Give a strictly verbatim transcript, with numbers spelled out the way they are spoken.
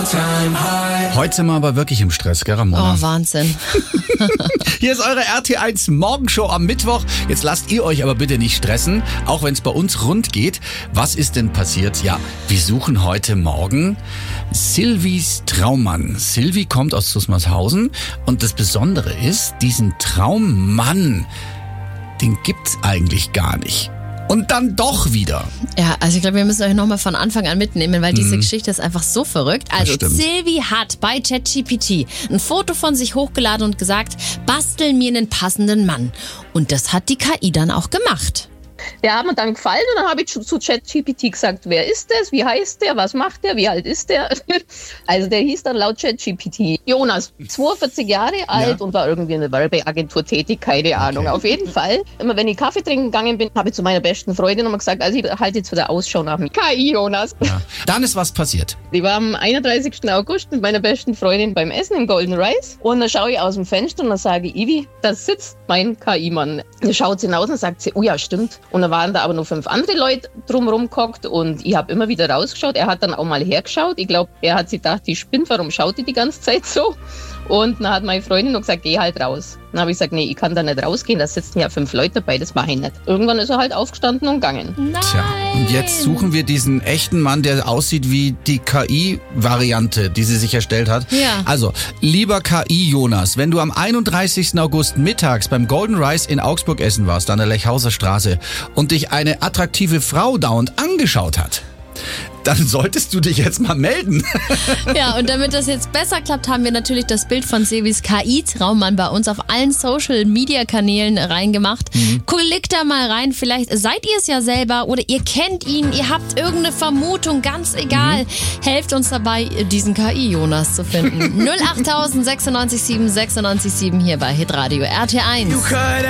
Heute sind wir aber wirklich im Stress, gell, Ramona? Oh, Wahnsinn. Hier ist eure R T eins Morgenshow am Mittwoch. Jetzt lasst ihr euch aber bitte nicht stressen, auch wenn es bei uns rund geht. Was ist denn passiert? Ja, wir suchen heute Morgen Silvis Traummann. Silvi kommt aus Zusmarshausen und das Besondere ist, diesen Traummann, den gibt's eigentlich gar nicht. Und dann doch wieder. Ja, also ich glaube, wir müssen euch nochmal von Anfang an mitnehmen, weil diese mhm. Geschichte ist einfach so verrückt. Also Silvi hat bei ChatGPT ein Foto von sich hochgeladen und gesagt, bastel mir einen passenden Mann. Und das hat die K I dann auch gemacht. Der hat mir dann gefallen und dann habe ich zu ChatGPT gesagt, wer ist das, wie heißt der, was macht der, wie alt ist der? Also der hieß dann laut ChatGPT Jonas, zweiundvierzig Jahre alt ja. und war irgendwie in einer Werbeagentur tätig, keine Ahnung. Okay. Auf jeden Fall, immer wenn ich Kaffee trinken gegangen bin, habe ich zu meiner besten Freundin immer gesagt, also ich halte jetzt wieder Ausschau nach mir. K I Jonas. Ja. Dann ist was passiert. Ich war am einunddreißigsten August mit meiner besten Freundin beim Essen im Golden Rice und dann schaue ich aus dem Fenster und dann sage ich, Ivi, da sitzt mein K I-Mann. Dann schaut sie hinaus und sagt sie, oh ja, stimmt. Und dann waren da aber noch fünf andere Leute drumherum gehockt und ich habe immer wieder rausgeschaut. Er hat dann auch mal hergeschaut. Ich glaube, er hat sich gedacht, die spinnt, warum schaut die die ganze Zeit so? Und dann hat meine Freundin noch gesagt, geh halt raus. Dann habe ich gesagt, nee, ich kann da nicht rausgehen, da sitzen ja fünf Leute dabei, das mache ich nicht. Irgendwann ist er halt aufgestanden und gegangen. Nein. Tja, und jetzt suchen wir diesen echten Mann, der aussieht wie die K I-Variante, die sie sich erstellt hat. Ja. Also, lieber K I-Jonas, wenn du am einunddreißigsten August mittags beim Golden Rice in Augsburg essen warst, an der Lechhauser Straße, und dich eine attraktive Frau dauernd angeschaut hat, dann solltest du dich jetzt mal melden. Ja, und damit das jetzt besser klappt, haben wir natürlich das Bild von Silvis K I-Traummann bei uns auf allen Social-Media-Kanälen reingemacht. Mhm. Klickt da mal rein, vielleicht seid ihr es ja selber oder ihr kennt ihn, ihr habt irgendeine Vermutung, ganz egal. Mhm. Helft uns dabei, diesen K I-Jonas zu finden. null acht sechsundneunzig sieben sechsundneunzig sieben hier bei Hitradio R T eins.